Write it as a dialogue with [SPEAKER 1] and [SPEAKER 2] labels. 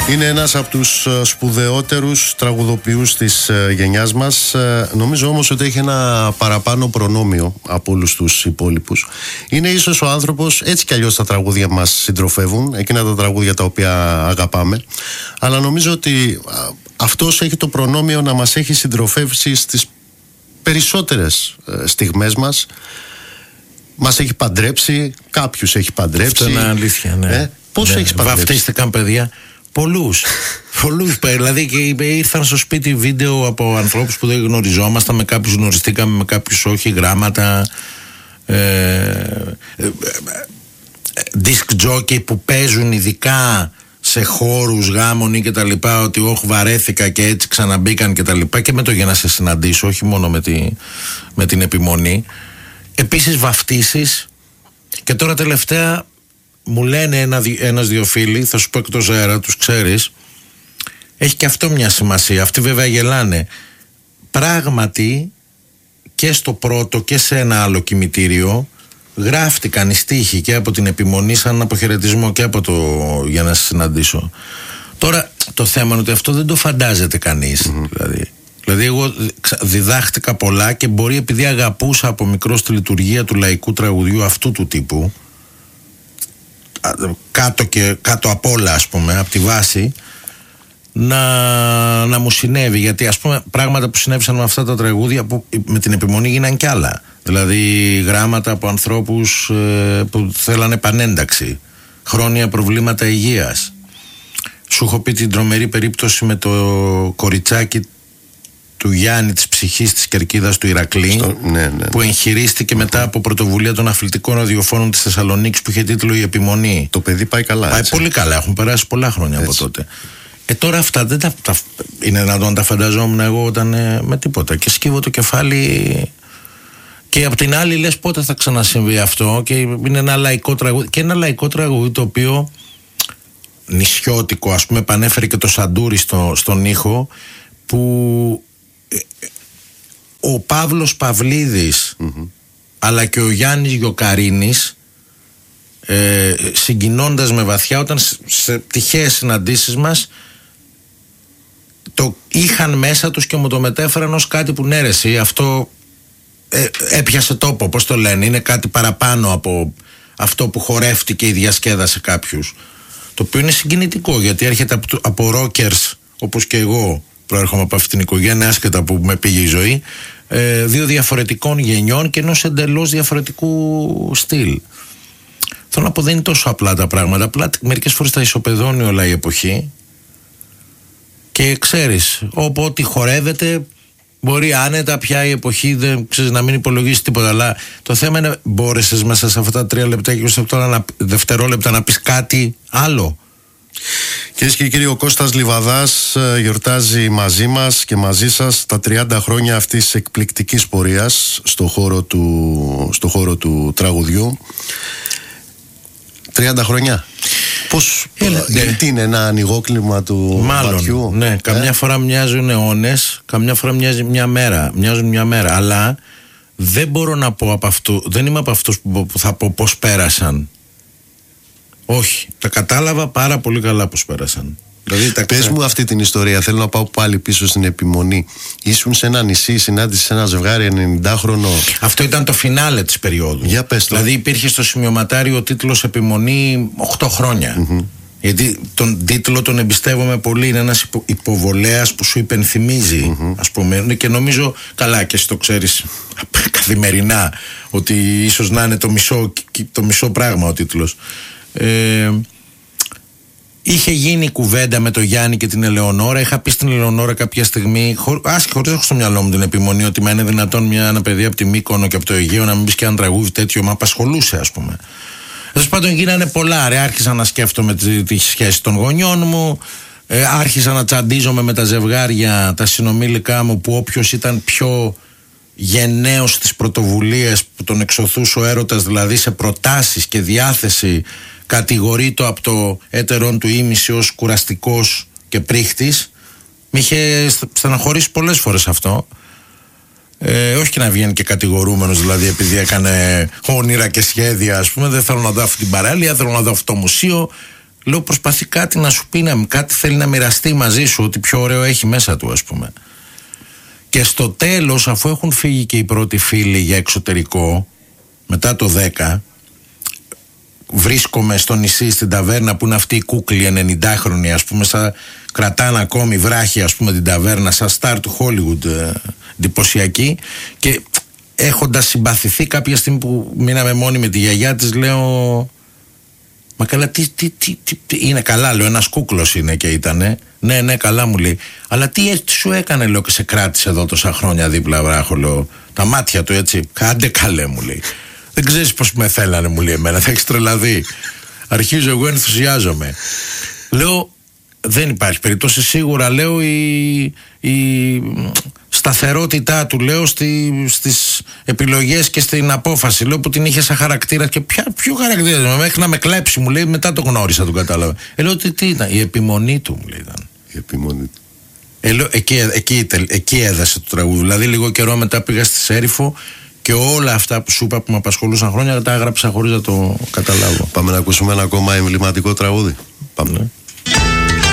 [SPEAKER 1] Είναι ένας από τους σπουδαιότερους τραγουδοποιούς της γενιάς μας. Νομίζω όμως ότι έχει ένα παραπάνω προνόμιο από όλους τους υπόλοιπους. Είναι ίσως ο άνθρωπος, έτσι κι αλλιώς τα τραγούδια μας συντροφεύουν, εκείνα τα τραγούδια τα οποία αγαπάμε, αλλά νομίζω ότι αυτός έχει το προνόμιο να μας έχει συντροφεύσει στις περισσότερες στιγμές μας. Μας έχει παντρέψει, κάποιους έχει παντρέψει.
[SPEAKER 2] Αυτό είναι αλήθεια, ναι.
[SPEAKER 1] Πώς έχεις παντρέψει?
[SPEAKER 2] Βαφτίστηκαν παιδιά. Πολλούς. Δηλαδή και ήρθαν στο σπίτι βίντεο από ανθρώπους που δεν γνωριζόμασταν, με κάποιους γνωριστήκαμε, με κάποιους όχι, γράμματα, disc jockey που παίζουν ειδικά σε χώρους γάμων ή και τα λοιπά, ότι όχι βαρέθηκα και έτσι ξαναμπήκαν και τα λοιπά, και με το για να σε συναντήσω, όχι μόνο με την επιμονή. Επίσης βαφτίσεις. Και τώρα τελευταία μου λένε ένας-δυο φίλοι, θα σου πω εκτός αέρα, τους ξέρεις, έχει και αυτό μια σημασία. Αυτοί βέβαια γελάνε. Πράγματι και στο πρώτο και σε ένα άλλο κημητήριο γράφτηκαν οι στίχοι και από την επιμονή σαν αποχαιρετισμό και από το για να σε συναντήσω. Τώρα το θέμα είναι ότι αυτό δεν το φαντάζεται κανείς. Δηλαδή εγώ διδάχτηκα πολλά και μπορεί, επειδή αγαπούσα από μικρό τη λειτουργία του λαϊκού τραγουδιού αυτού του τύπου, κάτω απ' όλα, ας πούμε, από τη βάση, να μου συνέβη. Γιατί ας πούμε πράγματα που συνέβησαν με αυτά τα τραγούδια που με την επιμονή γίναν κι άλλα. Δηλαδή γράμματα από ανθρώπους που θέλανε επανένταξη, χρόνια προβλήματα υγείας. Σου έχω πει την τρομερή περίπτωση με το κοριτσάκι του Γιάννη της ψυχής της Κερκίδας του Ηρακλή, που εγχειρίστηκε μετά από πρωτοβουλία των αθλητικών ραδιοφώνων της Θεσσαλονίκης, που είχε τίτλο «Η Επιμονή».
[SPEAKER 1] Το παιδί πάει καλά.
[SPEAKER 2] Πάει πολύ καλά, έχουν περάσει πολλά χρόνια από τότε. Τώρα αυτά δεν είναι δυνατόν να τα φανταζόμουν εγώ όταν με τίποτα, και σκύβω το κεφάλι. Και απ' την άλλη λες πότε θα ξανασυμβεί αυτό, και είναι ένα λαϊκό τραγούδι, και ένα λαϊκό τραγούδι το οποίο νησιώτικο, ας πούμε, πανέφερε και το Σαντούρι στον ήχο, που ο Παύλος Παυλίδης αλλά και ο Γιάννης Γιοκαρίνης, συγκινώντας με βαθιά, όταν σε τυχαίες συναντήσεις μας το είχαν μέσα τους και μου το μετέφεραν ως κάτι που ναι ρε εσύ, αυτό έπιασε τόπο, πώς το λένε, είναι κάτι παραπάνω από αυτό που χορεύτηκε ή διασκέδασε κάποιους, το οποίο είναι συγκινητικό, γιατί έρχεται από rockers όπως και εγώ προέρχομαι από αυτήν την οικογένεια, άσχετα που με πήγε η ζωή, δύο διαφορετικών γενιών και ενός εντελώς διαφορετικού στυλ. Θέλω να πω, δεν είναι τόσο απλά τα πράγματα. Απλά μερικές φορές τα ισοπεδώνει όλα η εποχή, και ξέρεις, ό,τι χορεύεται μπορεί άνετα πια η εποχή, δεν ξέρεις, να μην υπολογίσει τίποτα. Αλλά το θέμα είναι, μπόρεσες μέσα σε αυτά τα 3 λεπτά και 20 δευτερόλεπτα να πεις κάτι άλλο?
[SPEAKER 1] Κυρίες και κύριοι, ο Κώστας Λιβαδάς γιορτάζει μαζί μας και μαζί σας τα 30 χρόνια αυτής της εκπληκτικής πορείας στο χώρο του τραγουδιού. 30 χρόνια. Πώς, τι είναι, ένα ανοιγόκλημα του ματιού?
[SPEAKER 2] Ναι, καμιά φορά μοιάζουν αιώνες, καμιά φορά μοιάζουν μια μέρα, αλλά δεν μπορώ να πω δεν είμαι από αυτούς που θα πω πώς πέρασαν. Όχι, τα κατάλαβα πάρα πολύ καλά πώς πέρασαν. Δηλαδή,
[SPEAKER 1] πες μου αυτή την ιστορία, θέλω να πάω πάλι πίσω στην επιμονή. Ήσουν σε ένα νησί, συνάντησες ένα ζευγάρι 90χρονο.
[SPEAKER 2] Αυτό ήταν το φινάλε της περίοδου.
[SPEAKER 1] Για πες το.
[SPEAKER 2] Δηλαδή υπήρχε στο σημειωματάριο ο τίτλος Επιμονή 8 χρόνια. Γιατί τον τίτλο τον εμπιστεύομαι πολύ. Είναι ένας υποβολέας που σου υπενθυμίζει, ας πούμε. Και νομίζω, καλά, και εσύ το ξέρεις καθημερινά, ότι ίσως να είναι το μισό πράγμα ο τίτλος. Είχε γίνει κουβέντα με τον Γιάννη και την Ελεονόρα. Είχα πει στην Ελεονόρα κάποια στιγμή, χωρίς να έχω στο μυαλό μου την επιμονή, ότι μα είναι δυνατόν ένα παιδί από τη Μύκονο και από το Αιγαίο να μην πει και ένα τραγούδι τέτοιο? Με απασχολούσε, ας πούμε. Τέλος πάντων, γίνανε πολλά. Άρχισα να σκέφτομαι τη σχέση των γονιών μου. Άρχισα να τσαντίζομαι με τα ζευγάρια, τα συνομήλικά μου, που όποιος ήταν πιο γενναίος στις πρωτοβουλίες που τον εξωθούσε ο έρωτας, δηλαδή σε προτάσεις και διάθεση, κατηγορείτο από το έτερον του ήμιση ως κουραστικός και πρίχτης. Μ' είχε στεναχωρήσει πολλές φορές αυτό. Όχι και να βγαίνει και κατηγορούμενος, δηλαδή επειδή έκανε όνειρα και σχέδια, ας πούμε. Δεν θέλω να δω αυτή την παράλια, θέλω να δω αυτό το μουσείο. Λέω προσπαθεί κάτι να σου πει, κάτι θέλει να μοιραστεί μαζί σου, ότι πιο ωραίο έχει μέσα του, ας πούμε. Και στο τέλος, αφού έχουν φύγει και οι πρώτοι φίλοι για εξωτερικό, μετά το 10, βρίσκομαι στο νησί, στην ταβέρνα που είναι αυτή η κούκλη 90χρονη, ας πούμε, κρατάνε ακόμη βράχη, ας πούμε, την ταβέρνα, σαν στάρ του Hollywood, εντυπωσιακή, και έχοντας συμπαθηθεί κάποια στιγμή που μείναμε μόνοι με τη γιαγιά της, λέω, μα καλά, τι είναι καλά, λέω, ένας κούκλος είναι και ήτανε. Ναι, καλά, μου λέει. Αλλά τι έτσι σου έκανε, λέω, και σε κράτησε εδώ τόσα χρόνια δίπλα, βράχο, λέω. Τα μάτια του έτσι. Κάντε καλέ, μου λέει. Δεν ξέρεις πως με θέλανε, μου λέει εμένα, θα έχεις τρελαθεί. Αρχίζω εγώ, ενθουσιάζομαι. Λέω, δεν υπάρχει περίπτωση, σίγουρα, λέω, η σταθερότητά του, λέω, στις επιλογές και στην απόφαση, λέω, που την είχε σαν χαρακτήρα. Και ποιο χαρακτήρα, μέχρι να με κλέψει, μου λέει, μετά το γνώρισα, τον κατάλαβα. Λέω, τι ήταν, η επιμονή του, μου λέει, ήταν.
[SPEAKER 1] Η επιμονή του.
[SPEAKER 2] Λέω, εκεί έδασε το τραγούδι. Δηλαδή, λίγο καιρό μετά πήγα στη Σέριφο και όλα αυτά που σου είπα που με απασχολούσαν χρόνια τα έγραψα χωρίς να το καταλάβω.
[SPEAKER 1] Πάμε να ακούσουμε ένα ακόμα εμβληματικό τραγούδι. Πάμε.
[SPEAKER 2] Ναι.